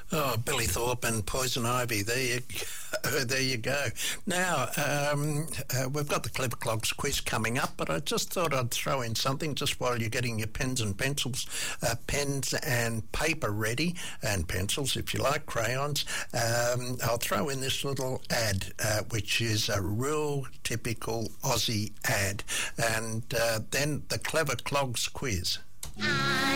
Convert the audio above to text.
Oh, Billy Thorpe and Poison Ivy. There you go. Now, we've got the Clever Clogs quiz coming up, but I just thought I'd throw in something just while you're getting your pens and pencils, pens and paper ready, and pencils if you like, crayons. I'll throw in this little ad, which is a real typical Aussie ad, and then the Clever Clogs quiz.